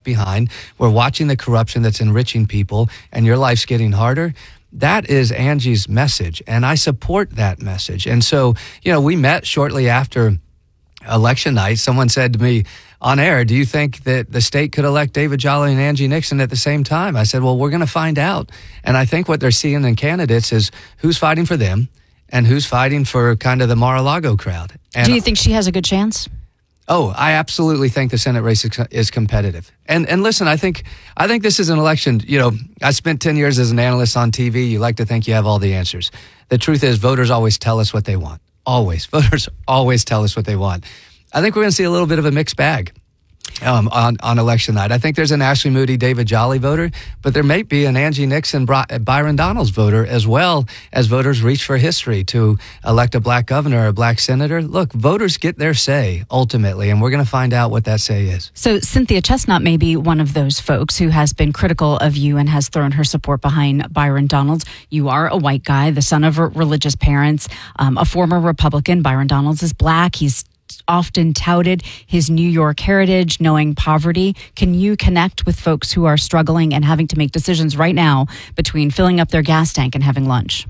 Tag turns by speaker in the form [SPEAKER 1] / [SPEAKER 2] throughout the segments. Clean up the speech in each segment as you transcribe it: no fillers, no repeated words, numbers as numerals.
[SPEAKER 1] behind. We're watching the corruption that's enriching people, and your life's getting harder. That is Angie's message, and I support that message. And so, we met shortly after election night. Someone said to me on air, do you think that the state could elect David Jolly and Angie Nixon at the same time? I said, well, we're going to find out. And I think what they're seeing in candidates is who's fighting for them and who's fighting for kind of the Mar-a-Lago crowd. And
[SPEAKER 2] do you think she has a good chance?
[SPEAKER 1] Oh, I absolutely think the Senate race is competitive. And listen, I think this is an election. I spent 10 years as an analyst on TV. You like to think you have all the answers. The truth is, voters always tell us what they want. Always. Voters always tell us what they want. I think we're going to see a little bit of a mixed bag on election night. I think there's an Ashley Moody, David Jolly voter, but there may be an Angie Nixon, Byron Donalds voter, as well as voters reach for history to elect a black governor or a black senator. Look, voters get their say ultimately, and we're going to find out what that say is.
[SPEAKER 2] So Cynthia Chestnut may be one of those folks who has been critical of you and has thrown her support behind Byron Donalds. You are a white guy, the son of religious parents, a former Republican. Byron Donalds is black. He's often touted his New York heritage, knowing poverty. Can you connect with folks who are struggling and having to make decisions right now between filling up their gas tank and having lunch?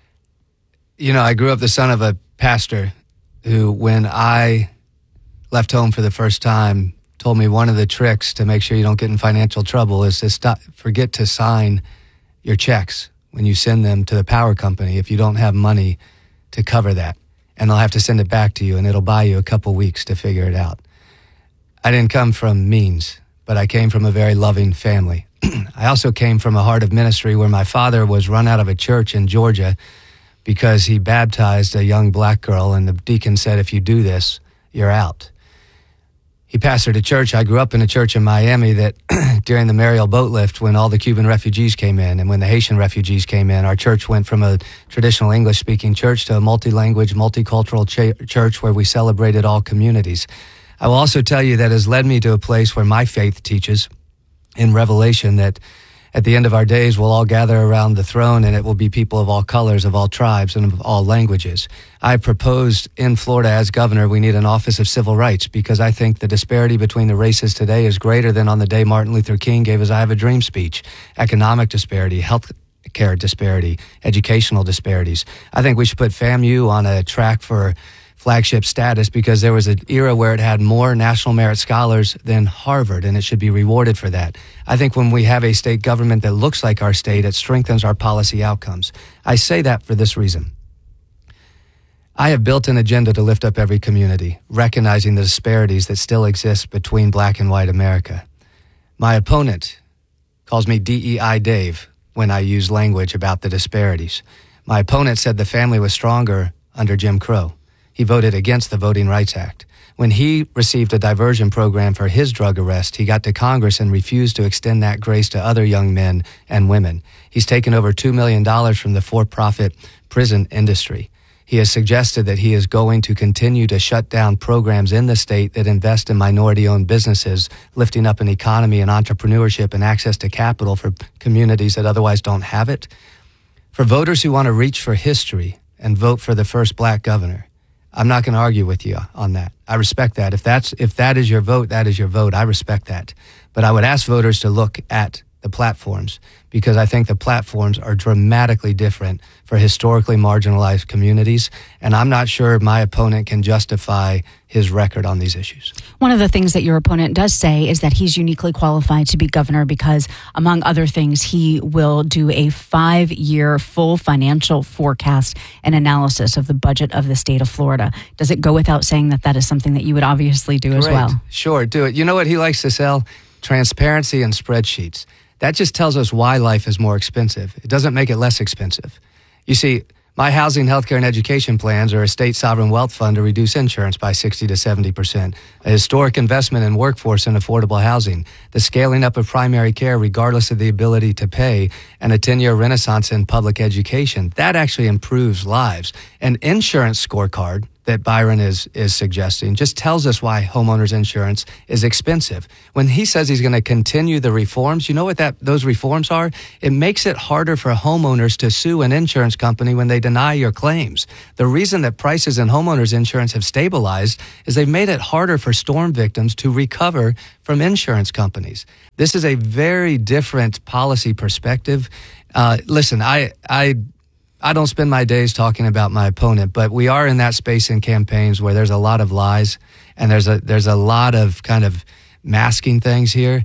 [SPEAKER 1] I grew up the son of a pastor who, when I left home for the first time, told me one of the tricks to make sure you don't get in financial trouble is to forget to sign your checks when you send them to the power company if you don't have money to cover that. And they'll have to send it back to you, and it'll buy you a couple weeks to figure it out. I didn't come from means, but I came from a very loving family. I also came from a heart of ministry where my father was run out of a church in Georgia because he baptized a young black girl, and the deacon said, if you do this, you're out. He pastored a church. I grew up in a church in Miami that during the Mariel boat lift, when all the Cuban refugees came in and when the Haitian refugees came in, our church went from a traditional English-speaking church to a multi-language, multicultural church where we celebrated all communities. I will also tell you that has led me to a place where my faith teaches in Revelation that at the end of our days, we'll all gather around the throne, and it will be people of all colors, of all tribes, and of all languages. I proposed in Florida as governor, we need an Office of Civil Rights, because I think the disparity between the races today is greater than on the day Martin Luther King gave his I Have a Dream speech. Economic disparity, health care disparity, educational disparities. I think we should put FAMU on a track for flagship status because there was an era where it had more national merit scholars than Harvard, and it should be rewarded for that. I think when we have a state government that looks like our state, it strengthens our policy outcomes. I say that for this reason. I have built an agenda to lift up every community, recognizing the disparities that still exist between black and white America. My opponent calls me DEI Dave when I use language about the disparities. My opponent said the family was stronger under Jim Crow. He voted against the Voting Rights Act. When he received a diversion program for his drug arrest, he got to Congress and refused to extend that grace to other young men and women. He's taken over $2 million from the for-profit prison industry. He has suggested that he is going to continue to shut down programs in the state that invest in minority-owned businesses, lifting up an economy and entrepreneurship and access to capital for communities that otherwise don't have it. For voters who want to reach for history and vote for the first black governor, I'm not going to argue with you on that. I respect that. If that is your vote, that is your vote. I respect that. But I would ask voters to look at the platforms, because I think the platforms are dramatically different for historically marginalized communities, and I'm not sure my opponent can justify his record on these issues.
[SPEAKER 2] One of the things that your opponent does say is that he's uniquely qualified to be governor because, among other things, he will do a 5-year full financial forecast and analysis of the budget of the state of Florida. Does it go without saying that that is something that you would obviously do as well?
[SPEAKER 1] Sure, do it. You know what he likes to sell? Transparency and spreadsheets. That just tells us why life is more expensive. It doesn't make it less expensive. You see, my housing, healthcare, and education plans are a state sovereign wealth fund to reduce insurance by 60 to 70%, a historic investment in workforce and affordable housing, the scaling up of primary care regardless of the ability to pay, and a 10-year renaissance in public education. That actually improves lives. An insurance scorecard that Byron is suggesting just tells us why homeowners insurance is expensive. When he says he's going to continue the reforms, you know what those reforms are? It makes it harder for homeowners to sue an insurance company when they deny your claims. The reason that prices in homeowners insurance have stabilized is they've made it harder for storm victims to recover from insurance companies. This is a very different policy perspective. Listen, I don't spend my days talking about my opponent, but we are in that space in campaigns where there's a lot of lies and there's a lot of kind of masking things here.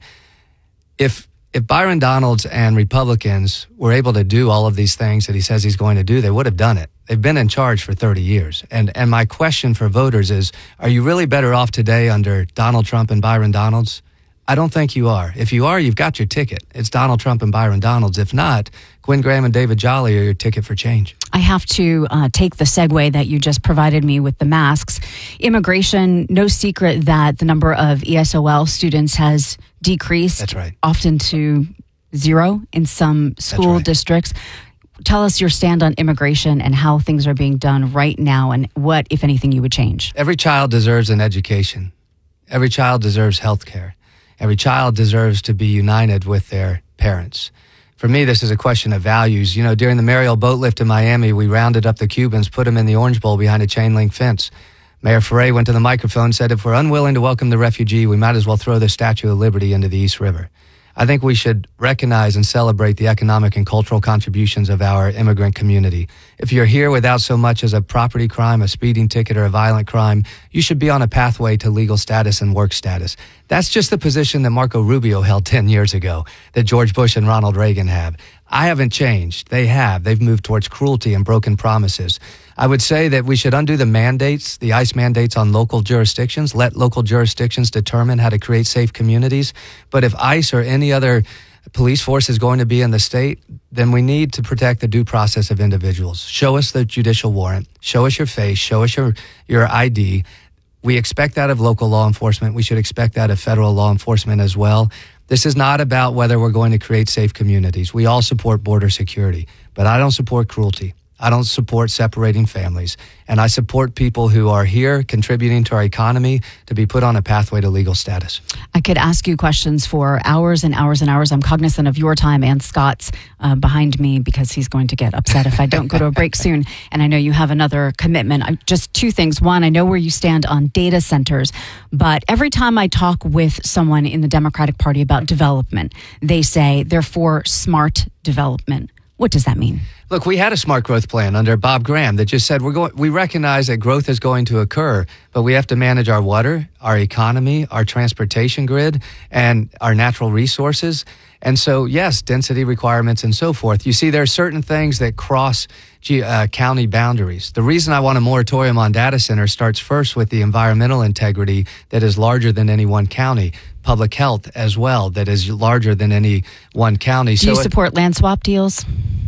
[SPEAKER 1] If Byron Donalds and Republicans were able to do all of these things that he says he's going to do, they would have done it. They've been in charge for 30 years. And my question for voters is, are you really better off today under Donald Trump and Byron Donalds? I don't think you are. If you are, you've got your ticket. It's Donald Trump and Byron Donalds. If not, Gwen Graham and David Jolly are your ticket for change.
[SPEAKER 2] I have to take the segue that you just provided me with the masks. Immigration, no secret that the number of ESOL students has decreased.
[SPEAKER 1] That's right.
[SPEAKER 2] Often to zero in some school districts. Tell us your stand on immigration and how things are being done right now and what, if anything, you would change.
[SPEAKER 1] Every child deserves an education. Every child deserves health care. Every child deserves to be united with their parents. For me, this is a question of values. You know, during the Mariel boat lift in Miami, we rounded up the Cubans, put them in the Orange Bowl behind a chain link fence. Mayor Ferrer went to the microphone and said, if we're unwilling to welcome the refugee, we might as well throw the Statue of Liberty into the East River. I think we should recognize and celebrate the economic and cultural contributions of our immigrant community. If you're here without so much as a property crime, a speeding ticket, or a violent crime, you should be on a pathway to legal status and work status. That's just the position that Marco Rubio held 10 years ago, that George Bush and Ronald Reagan have. I haven't changed. They have. They've moved towards cruelty and broken promises. I would say that we should undo the mandates, the ICE mandates on local jurisdictions, let local jurisdictions determine how to create safe communities. But if ICE or any other police force is going to be in the state, then we need to protect the due process of individuals. Show us the judicial warrant. Show us your face. Show us your ID. We expect that of local law enforcement. We should expect that of federal law enforcement as well. This is not about whether we're going to create safe communities. We all support border security, but I don't support cruelty. I don't support separating families. And I support people who are here contributing to our economy to be put on a pathway to legal status.
[SPEAKER 2] I could ask you questions for hours and hours and hours. I'm cognizant of your time and Scott's behind me because he's going to get upset if I don't go to a break soon. And I know you have another commitment. Just two things. One, I know where you stand on data centers, but every time I talk with someone in the Democratic Party about development, they say they're for smart development. What does that mean?
[SPEAKER 1] Look, we had a smart growth plan under Bob Graham that just said we recognize that growth is going to occur, but we have to manage our water, our economy, our transportation grid, and our natural resources. And so, yes, density requirements and so forth. You see, there are certain things that cross county boundaries. The reason I want a moratorium on data centers starts first with the environmental integrity that is larger than any one county. Public health as well, that is larger than any one county.
[SPEAKER 2] Do you support land swap deals?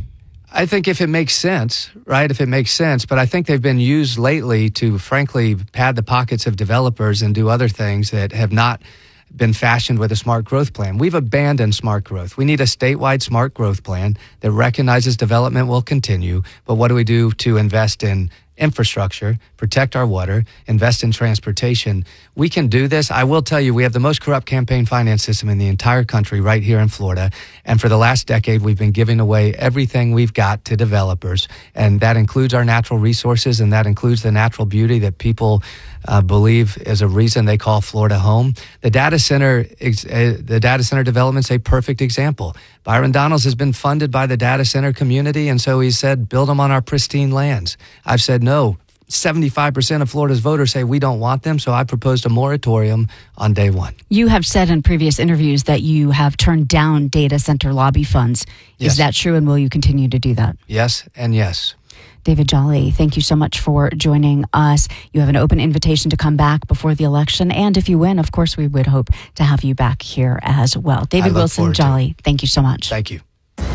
[SPEAKER 1] I think if it makes sense, right? If it makes sense, but I think they've been used lately to, frankly, pad the pockets of developers and do other things that have not been fashioned with a smart growth plan. We've abandoned smart growth. We need a statewide smart growth plan that recognizes development will continue, but what do we do to invest in infrastructure, protect our water, invest in transportation? We can do this. I will tell you, we have the most corrupt campaign finance system in the entire country right here in Florida. And for the last decade, we've been giving away everything we've got to developers. And that includes our natural resources, and that includes the natural beauty that people believe is a reason they call Florida home. The data center development's a perfect example. Byron Donalds has been funded by the data center community, and so he said, build them on our pristine lands. I've said, no, 75% of Florida's voters say we don't want them, so I proposed a moratorium on day one.
[SPEAKER 2] You have said in previous interviews that you have turned down data center lobby funds.
[SPEAKER 1] Yes.
[SPEAKER 2] Is that true, and will you continue to do that?
[SPEAKER 1] Yes and yes.
[SPEAKER 2] David Jolly, thank you so much for joining us. You have an open invitation to come back before the election. And if you win, of course, we would hope to have you back here as well. David Wilson Jolly, thank you so much.
[SPEAKER 1] Thank you.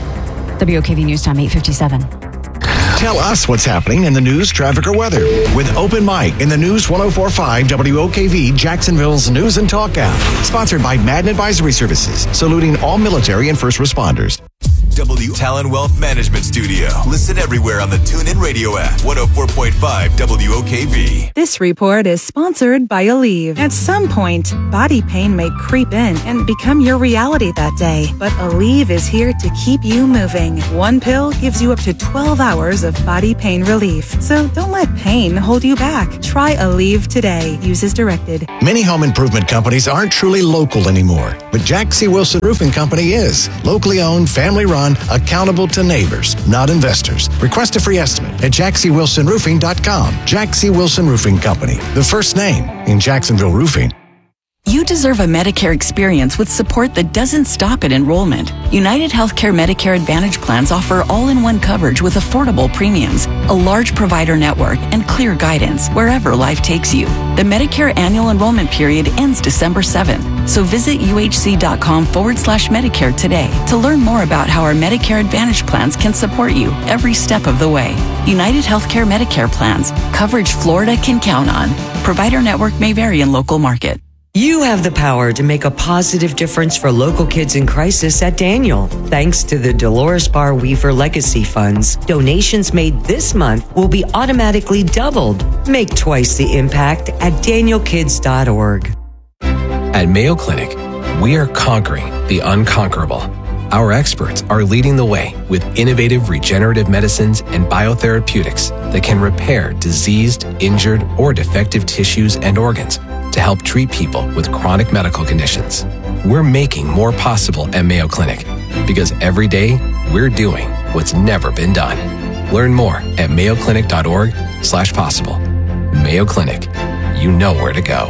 [SPEAKER 2] WOKV News Time, 8:57.
[SPEAKER 3] Tell us what's happening in the news, traffic, or weather with Open Mic in the News 104.5 WOKV Jacksonville's News and Talk app. Sponsored by Madden Advisory Services, saluting all military and first responders.
[SPEAKER 4] Talon Wealth Management Studio. Listen everywhere on the TuneIn Radio app. 104.5 WOKV.
[SPEAKER 5] This report is sponsored by Aleve. At some point, body pain may creep in and become your reality that day. But Aleve is here to keep you moving. One pill gives you up to 12 hours of body pain relief. So don't let pain hold you back. Try Aleve today. Use as directed.
[SPEAKER 3] Many home improvement companies aren't truly local anymore, but Jack C. Wilson Roofing Company is. Locally owned, family run, accountable to neighbors, not investors. Request a free estimate at jackcwilsonroofing.com. Jack C. Wilson Roofing Company, the first name in Jacksonville roofing.
[SPEAKER 6] You deserve a Medicare experience with support that doesn't stop at enrollment. United Healthcare Medicare Advantage plans offer all-in-one coverage with affordable premiums, a large provider network, and clear guidance wherever life takes you. The Medicare annual enrollment period ends December 7th, so visit uhc.com/Medicare today to learn more about how our Medicare Advantage plans can support you every step of the way. United Healthcare Medicare plans, coverage Florida can count on. Provider network may vary in local market.
[SPEAKER 7] You have the power to make a positive difference for local kids in crisis at Daniel. Thanks to the Dolores Barr Weaver Legacy Funds, donations made this month will be automatically doubled. Make twice the impact at danielkids.org.
[SPEAKER 8] At Mayo Clinic, we are conquering the unconquerable. Our experts are leading the way with innovative regenerative medicines and biotherapeutics that can repair diseased, injured, or defective tissues and organs to help treat people with chronic medical conditions. We're making more possible at Mayo Clinic because every day we're doing what's never been done. Learn more at mayoclinic.org/possible. Mayo Clinic, you know where to go.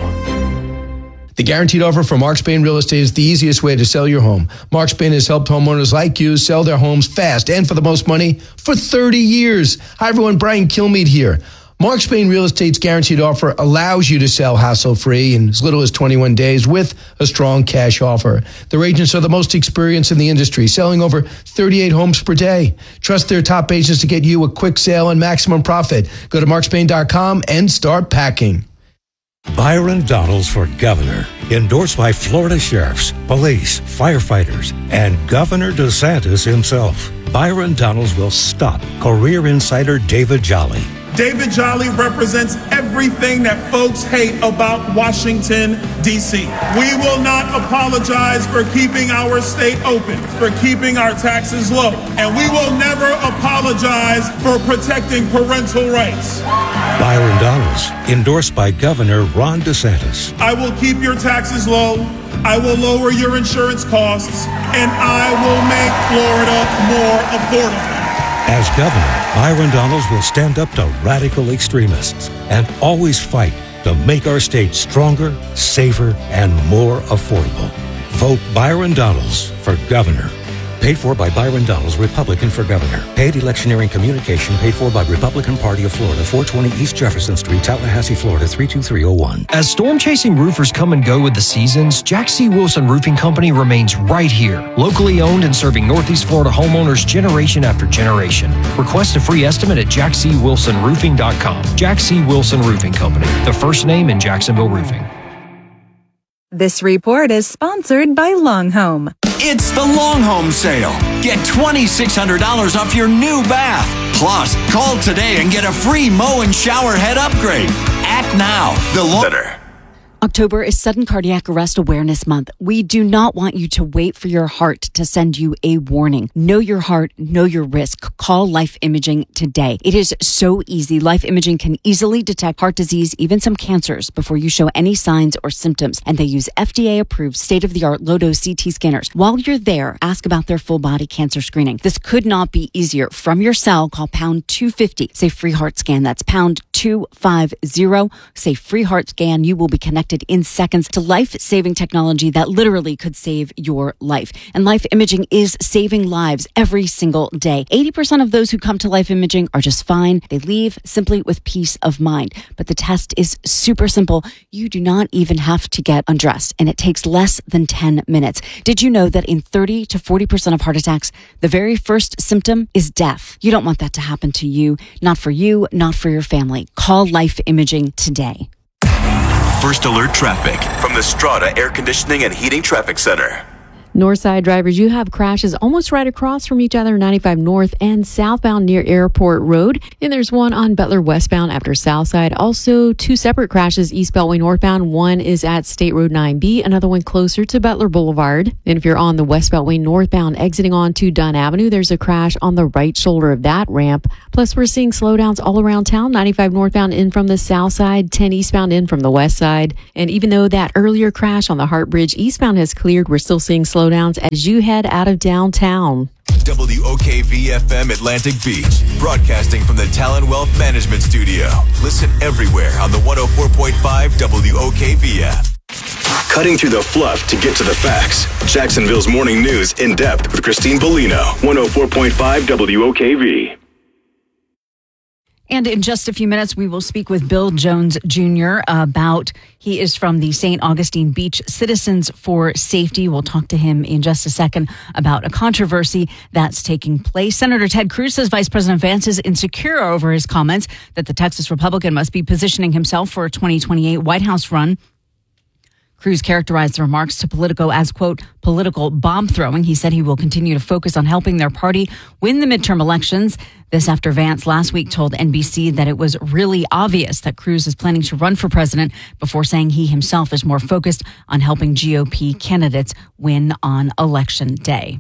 [SPEAKER 9] The guaranteed offer from Mark Spain Real Estate is the easiest way to sell your home. Mark Spain has helped homeowners like you sell their homes fast and for the most money for 30 years. Hi, everyone. Brian Kilmeade here. Mark Spain Real Estate's guaranteed offer allows you to sell hassle-free in as little as 21 days with a strong cash offer. Their agents are the most experienced in the industry, selling over 38 homes per day. Trust their top agents to get you a quick sale and maximum profit. Go to markspain.com and start packing.
[SPEAKER 10] Byron Donalds for governor, endorsed by Florida sheriffs, police, firefighters, and Governor DeSantis himself. Byron Donalds will stop career insider David Jolly.
[SPEAKER 11] David Jolly represents everything that folks hate about Washington, D.C. We will not apologize for keeping our state open, for keeping our taxes low, and we will never apologize for protecting parental rights.
[SPEAKER 10] Byron Donalds, endorsed by Governor Ron DeSantis.
[SPEAKER 11] I will keep your taxes low, I will lower your insurance costs, and I will make Florida more affordable.
[SPEAKER 10] As governor, Byron Donalds will stand up to radical extremists and always fight to make our state stronger, safer, and more affordable. Vote Byron Donalds for governor. Paid for by Byron Donalds, Republican for governor. Paid electioneering communication paid for by Republican Party of Florida, 420 East Jefferson Street, Tallahassee, Florida, 32301.
[SPEAKER 12] As storm-chasing roofers come and go with the seasons, Jack C. Wilson Roofing Company remains right here. Locally owned and serving Northeast Florida homeowners generation after generation. Request a free estimate at jackcwilsonroofing.com. Jack C. Wilson Roofing Company, the first name in Jacksonville roofing.
[SPEAKER 5] This report is sponsored by Long Home.
[SPEAKER 13] It's the Long Home Sale. Get $2,600 off your new bath. Plus, call today and get a free mow and shower head upgrade. Act now. The Center.
[SPEAKER 2] October is Sudden Cardiac Arrest Awareness Month. We do not want you to wait for your heart to send you a warning. Know your heart, know your risk. Call Life Imaging today. It is so easy. Life Imaging can easily detect heart disease, even some cancers, before you show any signs or symptoms. And they use FDA-approved, state-of-the-art low-dose CT scanners. While you're there, ask about their full-body cancer screening. This could not be easier. From your cell, call pound 250. Say free heart scan. That's pound 250. Say free heart scan. You will be connected in seconds to life-saving technology that literally could save your life. And Life Imaging is saving lives every single day. 80% of those who come to Life Imaging are just fine. They leave simply with peace of mind. But the test is super simple. You do not even have to get undressed, and it takes less than 10 minutes. Did you know that in 30 to 40% of heart attacks, the very first symptom is death? You don't want that to happen to you. Not for you, not for your family. Call Life Imaging today.
[SPEAKER 4] First Alert Traffic from the Strata Air Conditioning and Heating Traffic Center.
[SPEAKER 14] Northside drivers, you have crashes almost right across from each other, 95 north and southbound near Airport Road. And there's one on Butler westbound after Southside. Also, two separate crashes east Beltway northbound. One is at State Road 9B, another one closer to Butler Boulevard. Then if you're on the West Beltway northbound exiting onto Dunn Avenue, there's a crash on the right shoulder of that ramp. Plus, we're seeing slowdowns all around town, 95 northbound in from the south side, 10 eastbound in from the west side. And even though that earlier crash on the Hart Bridge eastbound has cleared, we're still seeing slowdowns as you head out of downtown.
[SPEAKER 4] WOKV-FM Atlantic Beach, broadcasting from the Talon Wealth Management Studio. Listen everywhere on the 104.5 WOKV app.
[SPEAKER 15] Cutting through the fluff to get to the facts. Jacksonville's Morning News in depth with Christine Bellino, 104.5 WOKV.
[SPEAKER 2] And in just a few minutes, we will speak with Bill Jones Jr. He is from the St. Augustine Beach Citizens for Safety. We'll talk to him in just a second about a controversy that's taking place. Senator Ted Cruz says Vice President Vance is insecure over his comments that the Texas Republican must be positioning himself for a 2028 White House run. Cruz characterized the remarks to Politico as, quote, political bomb throwing. He said he will continue to focus on helping their party win the midterm elections. This after Vance last week told NBC that it was really obvious that Cruz is planning to run for president before saying he himself is more focused on helping GOP candidates win on Election Day.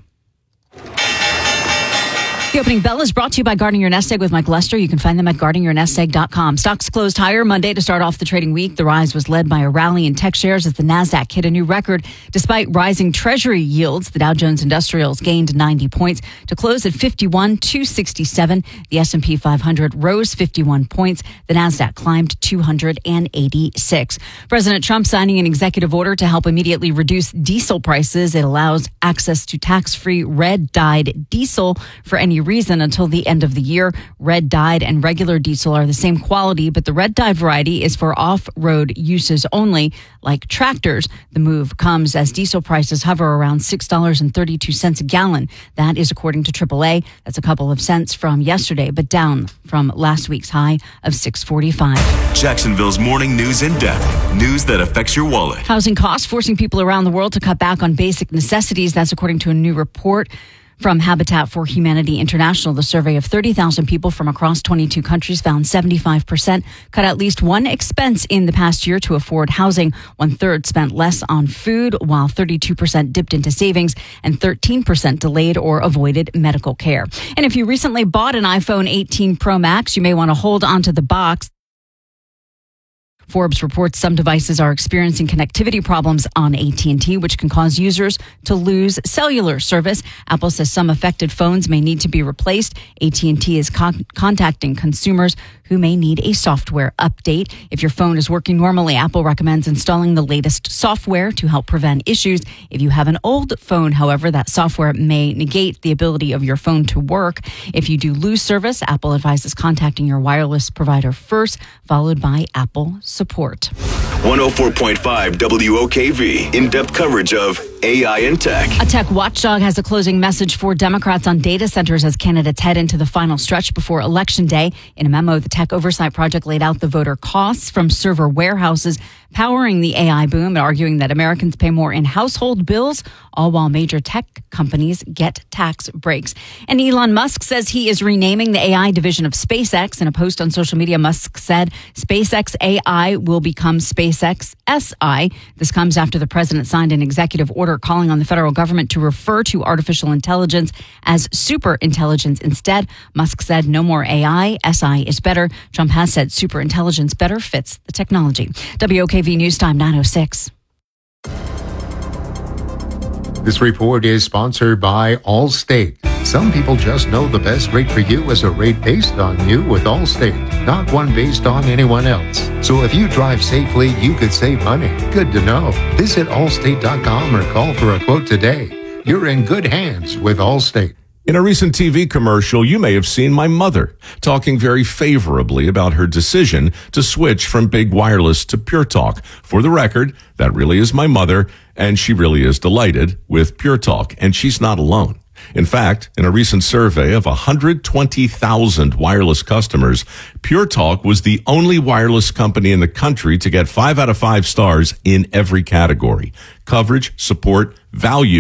[SPEAKER 2] The opening bell is brought to you by Guarding Your Nest Egg with Mike Lester. You can find them at guardingyournestegg.com. Stocks closed higher Monday to start off the trading week. The rise was led by a rally in tech shares as the Nasdaq hit a new record. Despite rising Treasury yields, the Dow Jones Industrials gained 90 points to close at 51,267. The S&P 500 rose 51 points. The Nasdaq climbed 286. President Trump signing an executive order to help immediately reduce diesel prices. It allows access to tax-free red-dyed diesel for any reason until the end of the year. Red dyed and regular diesel are the same quality, but the red dyed variety is for off-road uses only, like tractors. The move comes as diesel prices hover around $6.32 a gallon. That is according to AAA. That's a couple of cents from yesterday, but down from last week's high of $6.45.
[SPEAKER 4] Jacksonville's Morning News in depth. News that affects your wallet.
[SPEAKER 2] Housing costs forcing people around the world to cut back on basic necessities. That's according to a new report from Habitat for Humanity International. The survey of 30,000 people from across 22 countries found 75% cut at least one expense in the past year to afford housing. 1/3 spent less on food, while 32% dipped into savings and 13% delayed or avoided medical care. And if you recently bought an iPhone 18 Pro Max, you may want to hold onto the box. Forbes reports some devices are experiencing connectivity problems on AT&T, which can cause users to lose cellular service. Apple says some affected phones may need to be replaced. AT&T is contacting consumers who may need a software update. If your phone is working normally, Apple recommends installing the latest software to help prevent issues. If you have an old phone, however, that software may negate the ability of your phone to work. If you do lose service, Apple advises contacting your wireless provider first, followed by Apple support.
[SPEAKER 15] 104.5 WOKV, in-depth coverage of AI and tech.
[SPEAKER 2] A tech watchdog has a closing message for Democrats on data centers as candidates head into the final stretch before Election Day. In a memo, the Tech Oversight Project laid out the voter costs from server warehouses powering the AI boom, arguing that Americans pay more in household bills, all while major tech companies get tax breaks. And Elon Musk says he is renaming the AI division of SpaceX. In a post on social media, Musk said SpaceX AI will become SpaceX SI. This comes after the president signed an executive order calling on the federal government to refer to artificial intelligence as super intelligence instead. Musk said no more AI, SI is better. Trump has said super intelligence better fits the technology. WOKV News Time 9:06.
[SPEAKER 16] This report is sponsored by Allstate. Some people just know the best rate for you is a rate based on you with Allstate, not one based on anyone else. So if you drive safely, you could save money. Good to know. Visit allstate.com or call for a quote today. You're in good hands with Allstate.
[SPEAKER 17] In a recent TV commercial, you may have seen my mother talking very favorably about her decision to switch from Big Wireless to Pure Talk. For the record, that really is my mother, and she really is delighted with Pure Talk, and she's not alone. In fact, in a recent survey of 120,000 wireless customers, Pure Talk was the only wireless company in the country to get 5 out of 5 stars in every category: coverage, support, value,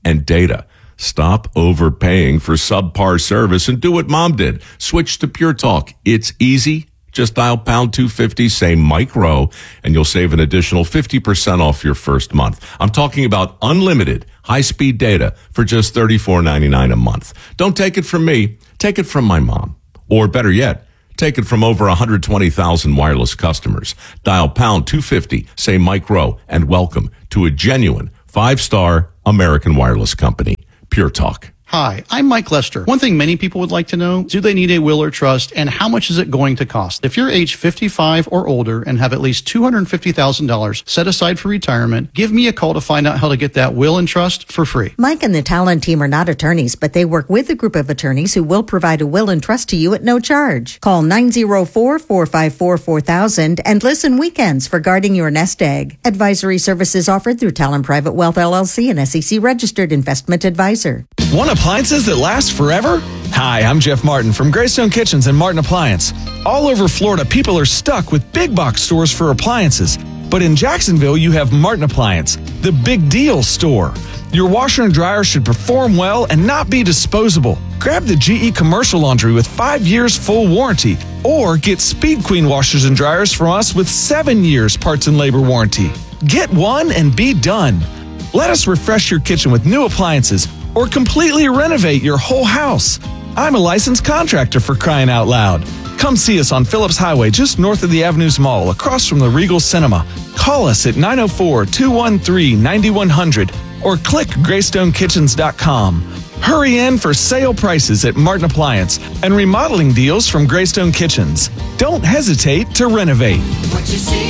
[SPEAKER 17] and data. Stop overpaying for subpar service and do what Mom did. Switch to Pure Talk. It's easy. Just dial pound 250, say Mike Rowe, and you'll save an additional 50% off your first month. I'm talking about unlimited high-speed data for just $34.99 a month. Don't take it from me. Take it from my mom. Or better yet, take it from over 120,000 wireless customers. Dial pound 250, say Mike Rowe, and welcome to a genuine 5-star American wireless company. Pure Talk.
[SPEAKER 18] Hi, I'm Mike Lester. One thing many people would like to know, do they need a will or trust, and how much is it going to cost? If you're age 55 or older and have at least $250,000 set aside for retirement, give me a call to find out how to get that will and trust for free.
[SPEAKER 19] Mike and the Talon team are not attorneys, but they work with a group of attorneys who will provide a will and trust to you at no charge. Call 904-454-4000 and listen weekends for guarding your nest egg. Advisory services offered through Talon Private Wealth LLC, an SEC registered investment advisor.
[SPEAKER 20] Want appliances that last forever? Hi, I'm Jeff Martin from Greystone Kitchens and Martin Appliance. All over Florida, people are stuck with big box stores for appliances. But in Jacksonville, you have Martin Appliance, the big deal store. Your washer and dryer should perform well and not be disposable. Grab the GE commercial laundry with 5 years full warranty, or get Speed Queen washers and dryers from us with 7 years parts and labor warranty. Get one and be done. Let us refresh your kitchen with new appliances or completely renovate your whole house. I'm a licensed contractor, for crying out loud. Come see us on Phillips Highway, just north of the Avenues Mall, across from the Regal Cinema. Call us at 904-213-9100 or click GreystoneKitchens.com. Hurry in for sale prices at Martin Appliance and remodeling deals from Greystone Kitchens. Don't hesitate to renovate.